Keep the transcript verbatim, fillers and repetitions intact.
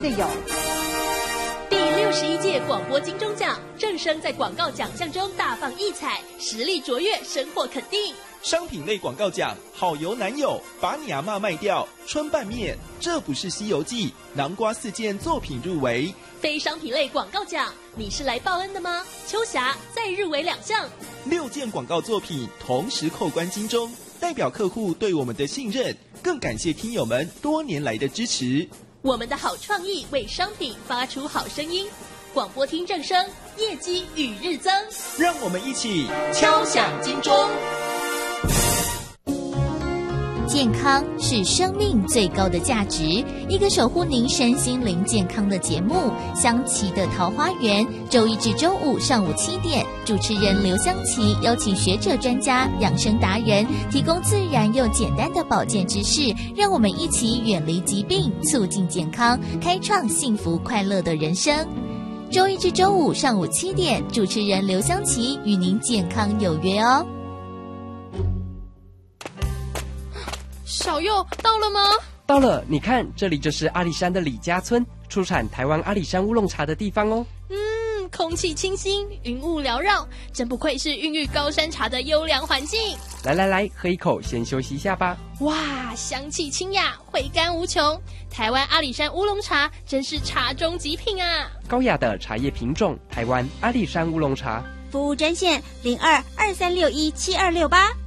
的有。 第六十一届广播金钟奖，正声在广告奖项中大放异彩，实力卓越，深获肯定。 商品类广告奖，好油男友，把你阿嬷卖掉，春拌面，这不是西游记，南瓜四件作品入围。 非商品类广告奖，你是来报恩的吗？秋霞再入围两项， 六件广告作品同时扣关金钟，代表客户对我们的信任，更感谢听友们多年来的支持。 我们的好创意为商品发出好声音，广播听正声，业绩与日增。 让我们一起敲响金钟。 健康是生命最高的价值，一个守护您身心灵健康的节目《香琪的桃花源》，周一至周五上午七点，主持人刘香琪邀请学者专家、养生达人，提供自然又简单的保健知识，让我们一起远离疾病，促进健康，开创幸福快乐的人生。周一至周五上午七点，主持人刘香琪与您健康有约哦。 小佑到了吗？ 到了，你看，这里就是阿里山的李家村，出产台湾阿里山乌龙茶的地方哦。 嗯，空气清新，云雾缭绕，真不愧是孕育高山茶的优良环境。 来来来，喝一口，先休息一下吧。 哇，香气清雅，回甘无穷。台湾阿里山乌龙茶真是茶中极品啊！ 高雅的茶叶品种，台湾阿里山乌龙茶。 服务专线零二二三六一七二六八。